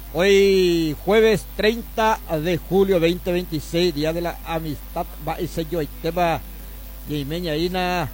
Hoy jueves 30 de julio 2026, Día de la Amistad, va y sello y tema y meña ina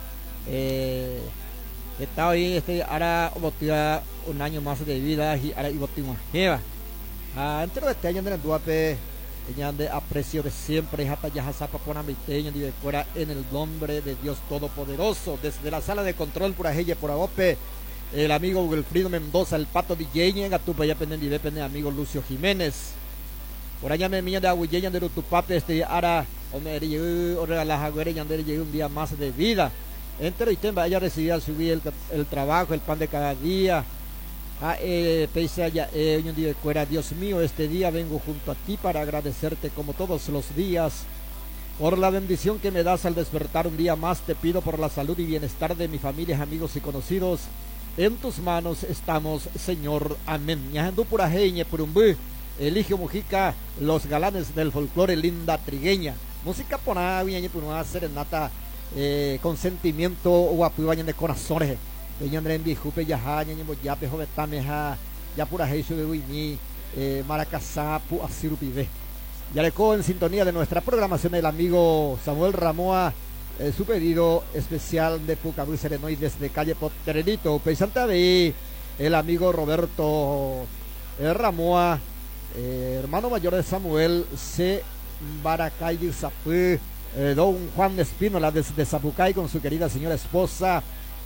está hoy ahora botiva un año más de vida y ahora botiva jeva entero este año de duape de aprecio de siempre hasta ya zapa por amiteño y de fuera en el nombre de Dios Todopoderoso desde la sala de control por ajelle por agope el amigo Wilfrido Mendoza, el pato DJ, a tu ya pendiente y depende amigo Lucio Jiménez. Por allá me miña de Aguilleña de Rutupape, ara, o me o las agüereñas de un día más de vida. Entero y temba, ella recibía subir el trabajo, el pan de cada día. Pese allá, un día de fuera, Dios mío, este día vengo junto a ti para agradecerte como todos los días. Por la bendición que me das al despertar un día más, te pido por la salud y bienestar de mi familia, amigos y conocidos. En tus manos estamos, Señor. Amén. Ñajandú Purajeñe, Purumbú, Eligio Mujica, los galanes del folclore, linda trigueña. Música poná, viña punua, serenata, con sentimiento, guapibaña de corazones. Peñandre en Bijupe, Yajaña, Yape, Jovetameja, Yapurajeño de Huiñi, Maracasá, Puasirupibe. Ya le en sintonía de nuestra programación el amigo Samuel Ramoa. Su pedido especial de Pucabú Serenoy desde calle Potererito, Peisante Avi, el amigo Roberto Ramoa, hermano mayor de Samuel C. Baracay Zapú, don Juan Espínola desde Zapucay con su querida señora esposa,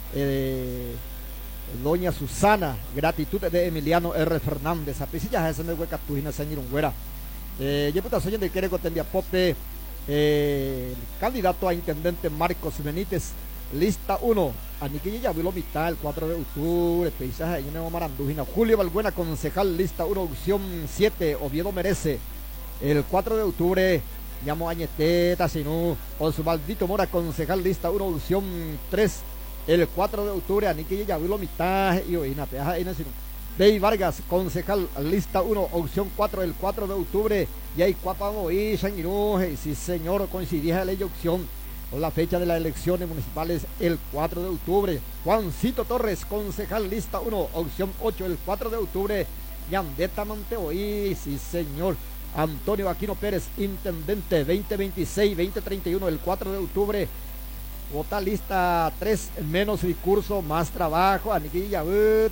doña Susana, gratitud de Emiliano R. Fernández, a Pisilla, esa no es hueca tujina, señor Ungüera, Yeputa Soñen de Quereco Tembia Pope. Candidato a intendente Marcos Benítez, lista 1, Aniquilla Vilo Vital, 4 de octubre, Paisaje Ñeneo Marandujina, Julio Balbuena, concejal, lista 1, opción 7, Oviedo Merece, el 4 de octubre, Llamo Añeteta, Sinú, Osvaldito Mora, concejal, lista 1, opción 3, el 4 de octubre, Aniquilla Vilo Vital, y Oina, Peaja, Ina Sinú. Bey Vargas, concejal, lista 1, opción 4, el 4 de octubre, y hay Cuapamo y Sanguinuje, sí señor, coincidía la opción con la fecha de las elecciones municipales el 4 de octubre. Juancito Torres, concejal, lista 1, opción 8, el 4 de octubre, Yandeta Manteoí, sí señor. Antonio Aquino Pérez, intendente 2026-2031, el 4 de octubre. Vota lista 3, menos discurso, más trabajo, Aniquilla,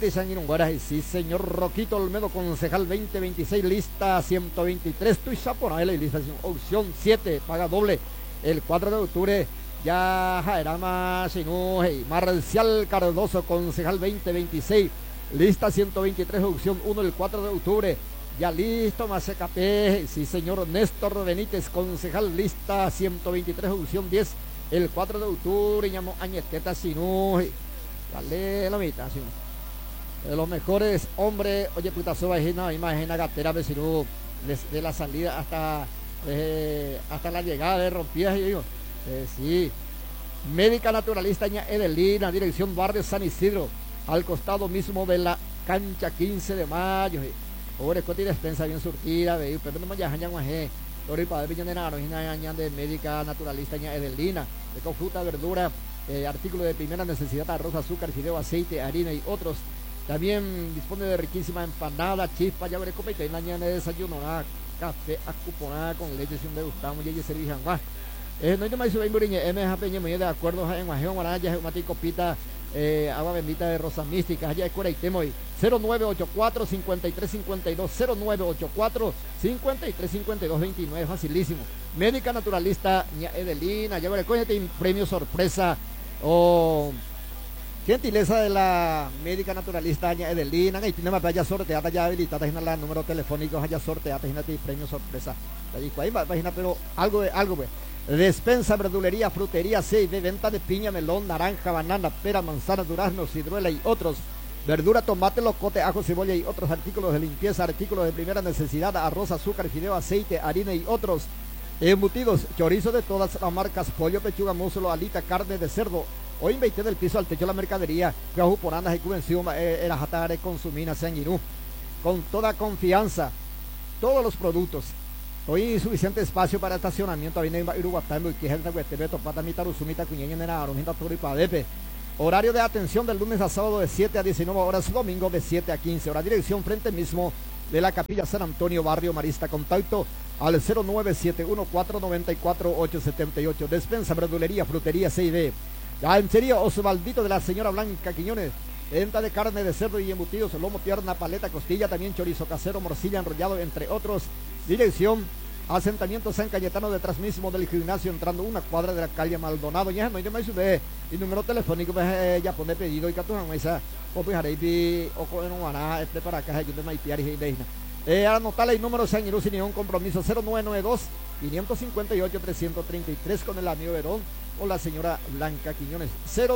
sí señor. Roquito Olmedo, concejal 2026, lista 123, Tuizaponala, lista opción 7, paga doble, el 4 de octubre, ya Jaerama Sinuje. Marcial Cardoso, concejal 2026, lista 123, opción 1, el 4 de octubre, ya listo, más CKP, sí señor. Néstor Benítez, concejal, lista 123, opción 10, el 4 de octubre, llamo Añeteta Sinú, dale la mitad, Sinú. De los mejores hombres, oye, puta, imagina gatera de Sinú, desde la salida hasta la llegada de Rompidas, y digo, sí. Médica naturalista Ña Edelina, dirección Barrio San Isidro, al costado mismo de la cancha 15 de mayo, pobre Coti despensa bien surtida, pero no me llaman guajé. Lori Padre Piñón de Narojina, de médica naturalista Ña Edelina, de con fruta, verdura, artículos de primera necesidad, arroz, azúcar, fideo, aceite, harina y otros. También dispone de riquísima empanada, chispa, ya veré copa y teina de desayuno, café, acuponada con leche, sin degustamos, y servijan más. No hay más subir muriñe, peña muy de acuerdo en Guajeo Maraya, una copita, agua bendita de rosas místicas, allá es cura y temoy. 0984 5352 0984 5352 29, facilísimo. Médica naturalista Ña Edelina, ya veré, cógete premio sorpresa o gentileza de la médica naturalista Ña Edelina, y tiene más allá sorteada, ya habilitada en la número telefónico, allá sorteada, y premio sorpresa. Ahí va, página, pero algo pues. Despensa, verdulería, frutería, sí, de venta de piña, melón, naranja, banana, pera, manzana, durazno, ciruela y otros. Verdura, tomate, locote, ajo, cebolla y otros artículos de limpieza, artículos de primera necesidad, arroz, azúcar, fideo, aceite, harina y otros. Embutidos, chorizo de todas las marcas, pollo, pechuga, muslo, alita, carne de cerdo. Hoy invité del piso al techo la mercadería, que por andas y cubencio, era jatare consumina, sanguinú. Con toda confianza, todos los productos. Hoy suficiente espacio para estacionamiento. Viene Uruguatambo y que es el Beto Pata Mitaruzumita Cuñeña en Arojinta Turipadepe. Horario de atención del lunes a sábado de 7 a 19 horas, domingo de 7 a 15 horas. Dirección frente mismo de la Capilla San Antonio, Barrio Marista. Contacto al 0971-494-878. Despensa, verdulería, frutería C&D. Ganchería Osvaldito de la señora Blanca Quiñones. Venta de carne de cerdo y embutidos, lomo, pierna, paleta, costilla, también chorizo casero, morcilla, enrollado, entre otros. Dirección: asentamiento San Cayetano, detrás mismo del gimnasio, entrando una cuadra de la calle Maldonado. Ya no me sube y número telefónico, ya pone pedido y que tú no esa o pues haré o con un maná para acá yo de maipiar y de anotarle el número San Irú sin ningún compromiso: 0992-558-333 con el amigo Verón o la señora Blanca Quiñones.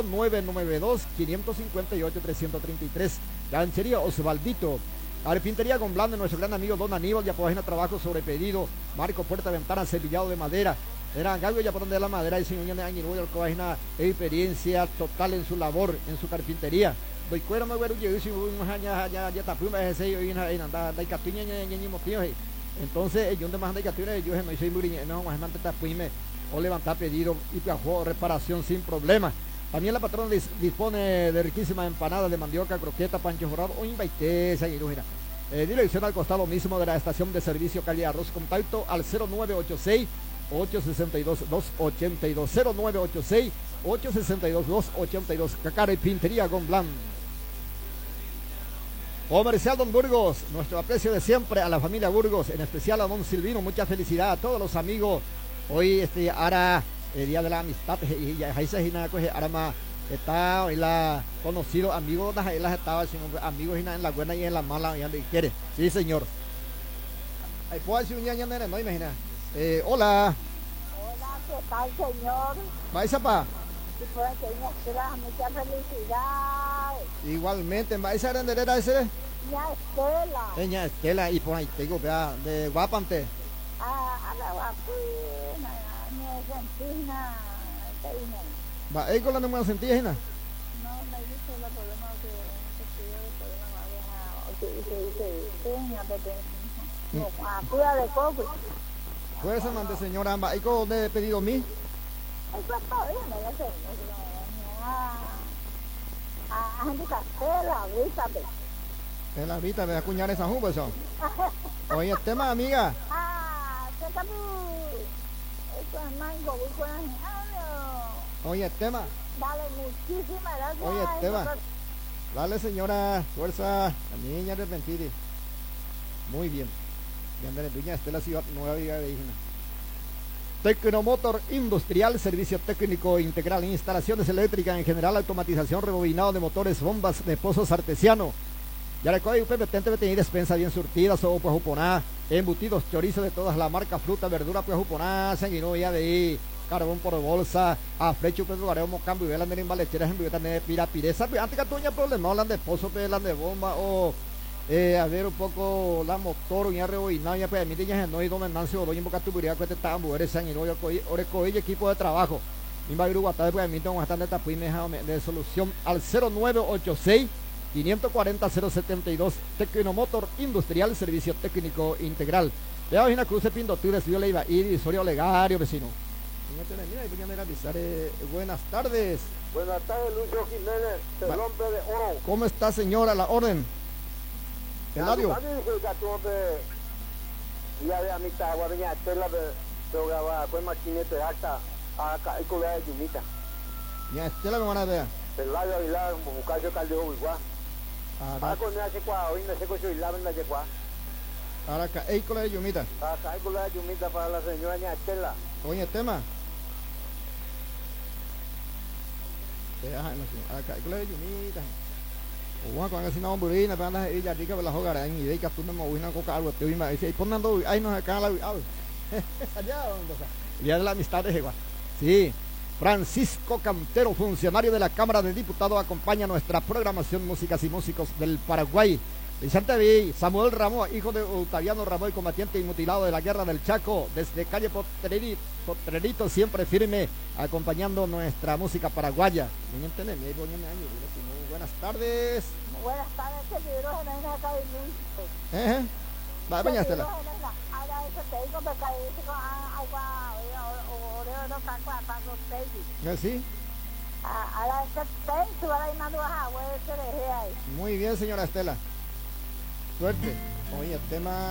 0992-558-333. Ganchería Osvaldito. Carpintería Gomblán de nuestro gran amigo Don Aníbal, ya página trabajo sobre pedido, marco, puerta, ventana, cepillado de madera. Era algo ya por donde la madera y señor de Añiruyo, que página experiencia total en su labor, en su carpintería. Doy cuero me güero yo si ya tapuma ese y anda de catuña ni motivo. Entonces yo de más de catuña yo no soy muy no más mante tapuime o levantar pedido y piajo reparación sin problema. También la patrona dispone de riquísimas empanadas de mandioca, croqueta, pancho jorrado o invaité, Sañirujina. Dirección al costado mismo de la estación de servicio calle Arroz. Contacto al 0986-862-282. 0986-862-282. Cacara y Pintería Gomblán. Comercial Don Burgos, nuestro aprecio de siempre a la familia Burgos, en especial a Don Silvino. Mucha felicidad a todos los amigos. Hoy ahora el día de la amistad y ya ahí se arama está hoy la conocido amigos de las estaba amigos en la buena y en la mala y donde quiere. Sí, señor. Ahí puedo decir un ñaña nena, no imagina. Hola. Hola, ¿qué tal, señor? ¿Vais pa? Y por aquí mucha felicidad. Igualmente, ¿vais a render ese? Ña Estela. Ña Estela, y por ahí tengo, vea, de Guapante. A la Guapina. Argentina, va, ¿ey con la número sentía, Gina? No, me dice la problema que cuida de coco. Pues amante señora, ¿ey con de pedido mí? Eso todavía me lo sé. A gente Castela, avísate. En la vista, me da cuñar esa jugo, eso. Oye, el tema, amiga. ¿Qué tal? Oye, tema. Dale, muchísimas gracias. Oye, tema. Dale, señora, fuerza, la niña de Mentiri. Muy bien. Y andale, Doña Estela Ciudad Nueva Viga de Hijina. Tecnomotor Industrial, servicio técnico integral, instalaciones eléctricas en general, automatización, rebobinado de motores, bombas de pozos artesiano. Ya le coge usted tener despensa bien surtida, sopa pues juponá, embutidos, chorizo de todas las marcas, fruta, verdura pues juponá, sanguinoya de ahí, carbón por bolsa, a flecho pues lugaremos cambio y velan de embalecheras en billeta de pirapireza, pues antes que tuña problema, hablan de pozo, pues hablan de bomba o a ver un poco la motor, ya rebobinado, ya pues a mí ya no hay donde Nancio o doña boca tuburía que te estaban mujeres sanguinoya, ore coge equipo de trabajo. Mi va a ir Uguatá, pues a mí tengo bastante tapuí de solución al 0986 540-072. Tecnomotor Industrial, servicio técnico integral. Vea una cruz de Pindotura, yo le iba a ir divisorio Olegario, vecino. Buenas tardes. Buenas tardes, Lucio Jiménez, el hombre de oro. ¿Cómo está, señora? La orden. Eladio. Ya de a mitad, guardia, tela de programa, fue maquinete de acta, acá hay colada de Yumita. Ya, Estela me van a ver. El labio Aguilar, Bucayo Caldejo, igual. Ahora con ese cuadro, hoy no sé qué la venda de cuá. Ahora acá hay colada de Yumita. Acá hay colada de Yumita para la señora Estela. Oye, tema. Acá hay colada de Yumita. O con así no burina, para andar ella diga que la jugara en idea que tú no me voy a coca algo te iba a decir, ponando ahí nos acá la allá ya de la amistad de Jehová. Sí. Francisco Cantero, funcionario de la Cámara de Diputados, acompaña nuestra programación Músicas y Músicos del Paraguay. Vicente V. Samuel Ramón, hijo de Octaviano Ramón, combatiente y mutilado de la Guerra del Chaco, desde calle Potrerito, siempre firme, acompañando nuestra música paraguaya. Buenas tardes. Buenas tardes, seguidores de la acá de Luis. Va, doña Estela. ¿Sí? Muy bien, señora Estela. Suerte. Oye, el tema